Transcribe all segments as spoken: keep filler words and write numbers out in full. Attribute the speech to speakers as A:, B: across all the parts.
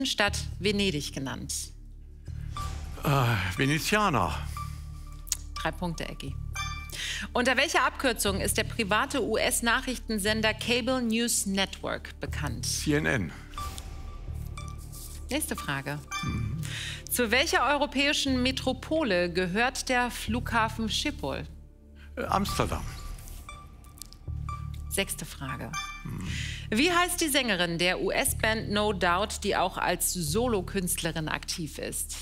A: Stadt Venedig genannt?
B: Äh, Venezianer.
A: Drei Punkte, Eggi. Unter welcher Abkürzung ist der private U S-Nachrichtensender Cable News Network bekannt?
B: C N N.
A: Nächste Frage. Mhm. Zu welcher europäischen Metropole gehört der Flughafen Schiphol?
B: Äh, Amsterdam.
A: Sechste Frage. Mhm. Wie heißt die Sängerin der U S-Band No Doubt, die auch als Solokünstlerin aktiv ist?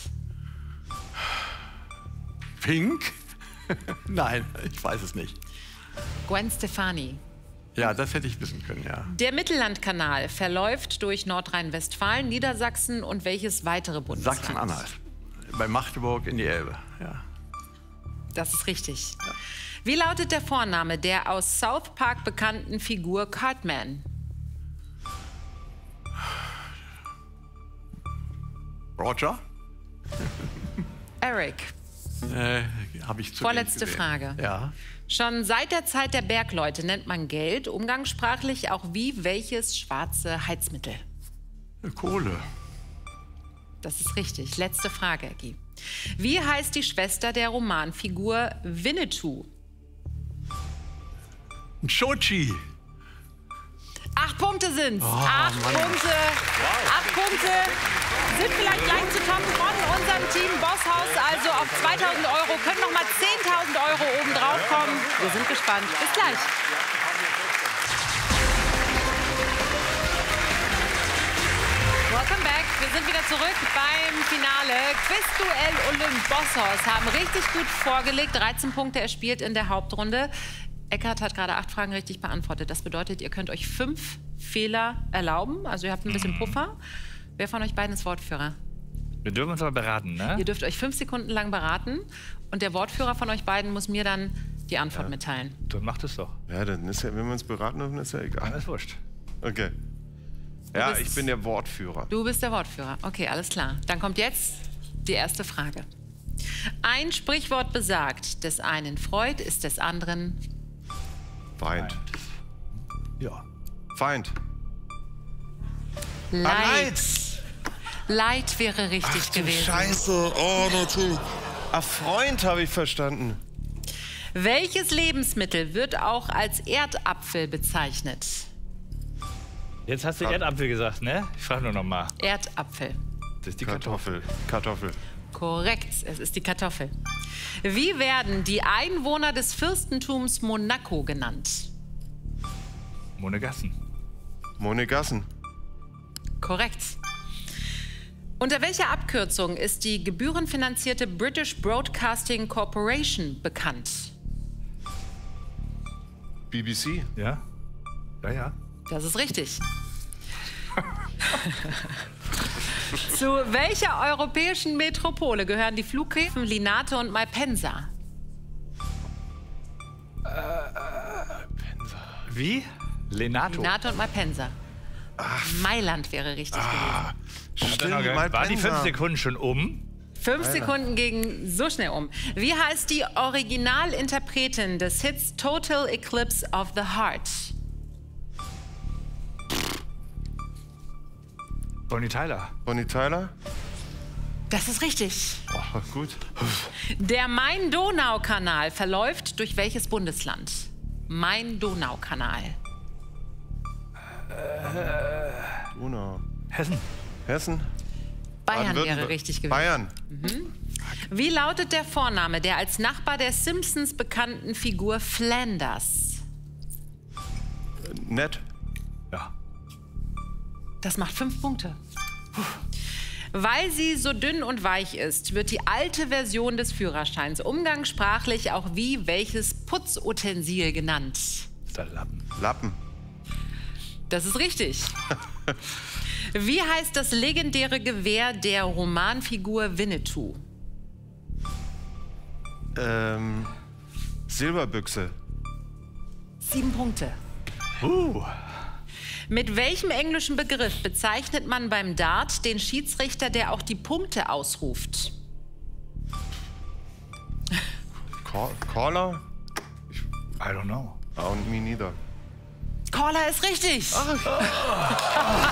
B: Pink? Nein, ich weiß es nicht.
A: Gwen Stefani.
B: Ja, das hätte ich wissen können, ja.
A: Der Mittellandkanal verläuft durch Nordrhein-Westfalen, Niedersachsen und welches weitere Bundesland?
B: Sachsen-Anhalt. Bei Magdeburg in die Elbe, ja.
A: Das ist richtig. Ja. Wie lautet der Vorname der aus South Park bekannten Figur Cartman?
B: Roger?
A: Eric.
B: Äh, habe ich zu
A: Vorletzte Frage.
B: Ja.
A: Schon seit der Zeit der Bergleute nennt man Geld umgangssprachlich auch wie welches schwarze Heizmittel?
B: Kohle.
A: Das ist richtig. Letzte Frage, Eggi. Wie heißt die Schwester der Romanfigur Winnetou?
B: Shochi.
A: Acht Punkte sind's.
B: Oh,
A: acht
B: Mann.
A: Punkte. Wow. Acht Punkte sind vielleicht gleich zu toppen von unserem Team Bosshaus. Also auf zweitausend Euro können noch mal zehntausend Euro oben drauf kommen. Wir sind gespannt. Bis gleich. Welcome back. Wir sind wieder zurück beim Finale. Quizduell Olymp Bosshaus haben richtig gut vorgelegt. dreizehn Punkte erspielt in der Hauptrunde. Eckart hat gerade acht Fragen richtig beantwortet. Das bedeutet, ihr könnt euch fünf Fehler erlauben. Also ihr habt ein bisschen Puffer. Wer von euch beiden ist Wortführer?
C: Wir dürfen uns aber beraten, ne?
A: Ihr dürft euch fünf Sekunden lang beraten. Und der Wortführer von euch beiden muss mir dann die Antwort
C: ja.
A: mitteilen.
C: Dann macht es doch.
D: Ja, dann ist ja, wenn wir uns beraten dürfen, ist ja egal.
C: Ja, ist wurscht.
D: Okay.
A: Du
D: ja,
A: bist,
D: ich bin der Wortführer.
A: Du bist der Wortführer. Okay, alles klar. Dann kommt jetzt die erste Frage. Ein Sprichwort besagt, des einen Freud ist des anderen...
D: Feind.
C: Ja.
D: Feind.
A: Leid.
D: Ah, Leid.
A: Leid wäre richtig
D: Ach, du
A: gewesen.
D: Scheiße. Oh, natürlich. Ach, Freund habe ich verstanden.
A: Welches Lebensmittel wird auch als Erdapfel bezeichnet?
C: Jetzt hast du Erdapfel gesagt, ne? Ich frage nur noch mal.
A: Erdapfel.
C: Das ist die
D: Kartoffel. Kartoffel.
A: Korrekt, es ist die Kartoffel. Wie werden die Einwohner des Fürstentums Monaco genannt?
C: Monegassen.
D: Monegassen.
A: Korrekt. Unter welcher Abkürzung ist die gebührenfinanzierte British Broadcasting Corporation bekannt?
D: B B C.
C: Ja? Ja, ja.
A: Das ist richtig. Zu welcher europäischen Metropole gehören die Flughäfen Linate und Malpensa?
C: Wie? Lenato.
A: Linate und Malpensa.
D: Ach.
A: Mailand wäre richtig
D: Ah,
A: gewesen.
D: stimmt,
C: War die
D: Malpensa.
C: fünf Sekunden schon um?
A: Fünf Sekunden gingen so schnell um. Wie heißt die Originalinterpretin des Hits Total Eclipse of the Heart?
C: Bonnie Tyler.
D: Bonnie Tyler.
A: Das ist richtig.
D: Oh, gut.
A: Der Main-Donau-Kanal verläuft durch welches Bundesland? Main-Donau-Kanal.
D: Donau.
C: Hessen.
D: Hessen.
A: Bayern wäre
D: Baden-Württemberg.
A: richtig gewesen.
D: Bayern.
A: Mhm. Wie lautet der Vorname der als Nachbar der Simpsons bekannten Figur Flanders?
D: Nett.
C: Ja.
A: Das macht fünf Punkte. Puh. Weil sie so dünn und weich ist, wird die alte Version des Führerscheins umgangssprachlich auch wie welches Putzutensil genannt?
C: Ist der Lappen.
D: Lappen.
A: Das ist richtig. Wie heißt das legendäre Gewehr der Romanfigur Winnetou?
D: Ähm, Silberbüchse.
A: Sieben Punkte.
C: Uh.
A: Mit welchem englischen Begriff bezeichnet man beim Dart den Schiedsrichter, der auch die Punkte ausruft?
D: Call Caller?
C: I don't know.
D: Ah, und me neither.
A: Caller ist richtig.
D: Ach.